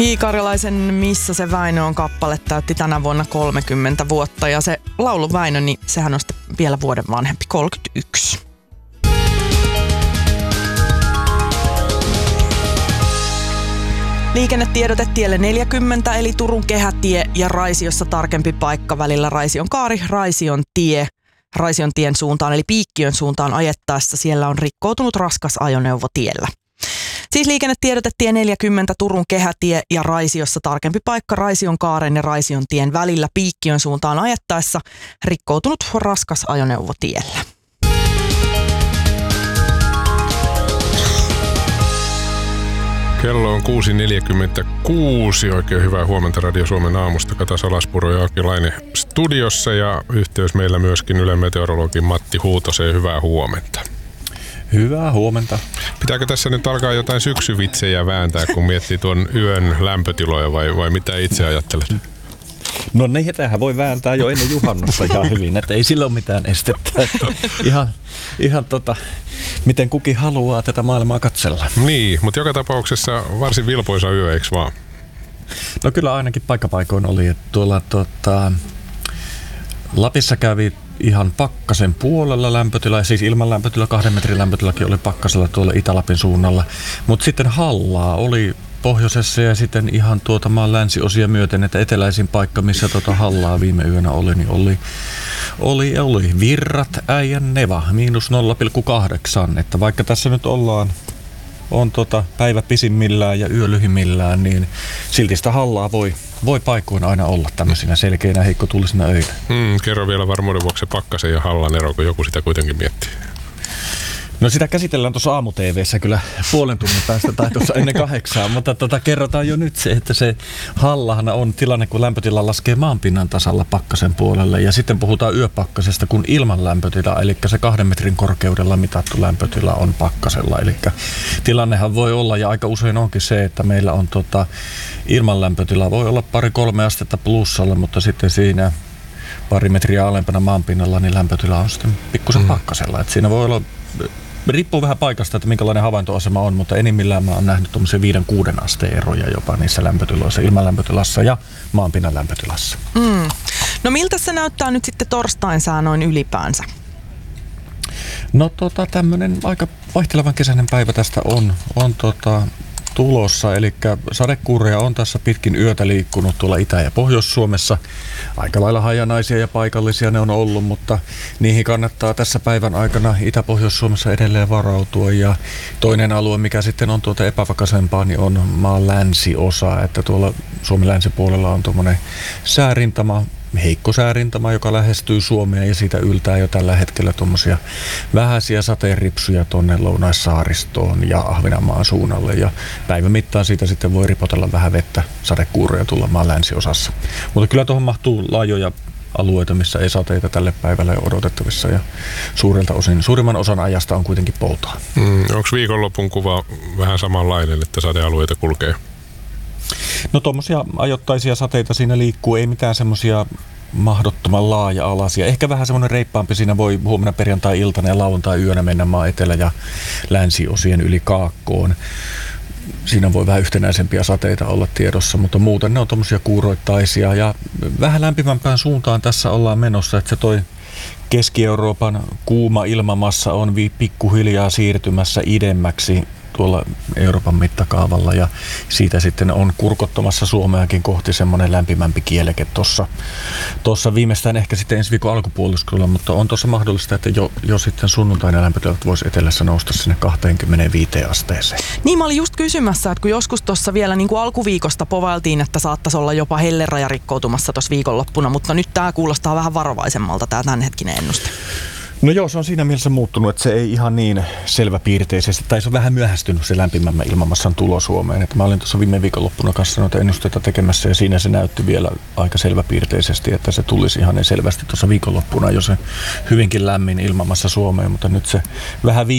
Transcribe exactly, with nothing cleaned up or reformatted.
Hiikarjalaisen Missä se Väinö on kappale täytti tänä vuonna kolmekymmentä vuotta ja se laulu Väinö, niin sehän on sitten vielä vuoden vanhempi, kolmekymmentäyksi. Liikennetiedote tielle neljäkymmentä eli Turun kehätie ja Raisiossa tarkempi paikka välillä Raision kaari, Raision tie. Raision tien suuntaan eli Piikkiön suuntaan ajettaessa siellä on rikkoutunut raskas ajoneuvo tiellä. Siis liikennetiedote tie neljäkymmentä Turun kehätie ja Raisiossa tarkempi paikka Raision kaaren ja Raision tien välillä Piikkiön suuntaan ajettaessa rikkoutunut raskas ajoneuvo tiellä. Kello on kuusi neljäkymmentäkuusi. Oikein hyvää huomenta Radio Suomen aamusta. Kata Salaspuro ja Aki Laine studiossa ja yhteys meillä myöskin Ylen meteorologin Matti Huutoseen. Hyvää huomenta. Hyvää huomenta. Pitääkö tässä nyt alkaa jotain syksyvitsejä vääntää, kun miettii tuon yön lämpötiloja vai, vai mitä itse ajattelet? No niitähän voi vääntää jo ennen juhannusta ihan hyvin, että ei sillä ole mitään estettä. Ihan, ihan tota, miten kukin haluaa tätä maailmaa katsella. Niin, mutta joka tapauksessa varsin vilpoisa yö, eikö vaan? No kyllä ainakin paikkapaikoin oli, että tuolla tota, Lapissa kävi ihan pakkasen puolella lämpötila, siis ilman lämpötila, kahden metrin lämpötilakin oli pakkasella tuolla Itä-Lapin suunnalla. Mutta sitten Hallaa oli pohjoisessa ja sitten ihan tuota maan länsiosia myöten, että eteläisin paikka, missä tuota Hallaa viime yönä oli, niin oli, oli, oli Virrat, Äijän, Neva, miinus nolla pilkku kahdeksan. Että vaikka tässä nyt ollaan, on tota päivä pisimmillään ja yö lyhimmillään, niin silti sitä Hallaa voi, voi paikoin aina olla tämmöisinä selkeinä heikkotuulisina öinä. Hmm, kerro vielä varmuuden vuoksi Pakkasen ja Hallan ero, kun joku sitä kuitenkin miettii. No sitä käsitellään tuossa aamu-tv:ssä kyllä puolen tunnin päästä tai tuossa ennen kahdeksaa, mutta tota, kerrotaan jo nyt se, että se Hallahan on tilanne, kun lämpötila laskee maanpinnan tasalla pakkasen puolelle ja sitten puhutaan yöpakkasesta, kun ilman lämpötila, eli se kahden metrin korkeudella mitattu lämpötila on pakkasella. Eli tilannehan voi olla ja aika usein onkin se, että meillä on tota, ilman lämpötila voi olla pari kolme astetta plussalla, mutta sitten siinä pari metriä alempana maanpinnalla niin lämpötila on sitten pikkusen mm. pakkasella. Et siinä voi olla riippuu vähän paikasta, että minkälainen havaintoasema on, mutta enimmillään mä oon nähnyt tuommoisia viiden kuuden asteen eroja jopa niissä lämpötiloissa, ilmanlämpötilassa ja maanpinnan lämpötilassa. Mm. No miltä se näyttää nyt sitten torstain sää noin ylipäänsä? No tota tämmönen aika vaihtelevan kesäinen päivä tästä on, on tota tulossa, eli sadekuureja on tässä pitkin yötä liikkunut tuolla Itä- ja Pohjois-Suomessa. Aika lailla hajanaisia ja paikallisia ne on ollut, mutta niihin kannattaa tässä päivän aikana Itä-Pohjois-Suomessa edelleen varautua. Ja toinen alue, mikä sitten on tuota epävakaisempaa, niin on maan länsiosa, että tuolla Suomen länsipuolella on tuommoinen säärintama, heikko säärintama, joka lähestyy Suomea ja siitä yltää jo tällä hetkellä tuommoisia vähäisiä sateenripsuja tuonne Lounaissaaristoon ja Ahvenanmaan suunnalle ja päivän mittaan siitä sitten voi ripotella vähän vettä, sadekuuroja tulla maan länsiosassa. Mutta kyllä tuohon mahtuu laajoja alueita, missä ei sateita tälle päivälle odotettavissa ja suurilta osin, suurimman osan ajasta on kuitenkin poutaa. Mm, onko viikonlopun kuva vähän samanlainen, että sadealueita kulkee? No tuommoisia ajoittaisia sateita siinä liikkuu, ei mitään semmoisia mahdottoman laaja-alaisia. Ehkä vähän semmoinen reippaampi siinä voi huomenna perjantai-iltana ja lauantai-yönä mennä maan etelä- ja länsiosien yli kaakkoon. Siinä voi vähän yhtenäisempiä sateita olla tiedossa, mutta muuten ne on tuommoisia kuuroittaisia ja vähän lämpimämpään suuntaan tässä ollaan menossa, että se toi Keski-Euroopan kuuma ilmamassa on pikkuhiljaa siirtymässä idemmäksi tuolla Euroopan mittakaavalla ja siitä sitten on kurkottamassa Suomeakin kohti semmoinen lämpimämpi kieleke tuossa. Tuossa viimeistään ehkä sitten ensi viikon alkupuoliskolla, mutta on tuossa mahdollista, että jo, jo sitten sunnuntaina lämpötilat voisi etelässä nousta sinne kaksikymmentäviisi asteeseen. Niin mä olin just kysymässä, että kun joskus tuossa vielä niin kuin alkuviikosta povailtiin, että saattaisi olla jopa helleraja rikkoutumassa tuossa viikonloppuna, mutta nyt tämä kuulostaa vähän varovaisemmalta tämä tämänhetkinen ennuste. No joo, se on siinä mielessä muuttunut, että se ei ihan niin selväpiirteisesti, tai se on vähän myöhästynyt se lämpimämmän ilmamassan tulo Suomeen. Että mä olin tuossa viime viikonloppuna kanssa noita ennusteita tekemässä ja siinä se näytti vielä aika selväpiirteisesti, että se tulisi ihan selvästi tuossa viikonloppuna jo se hyvinkin lämmin ilmamassa Suomeen, mutta nyt se vähän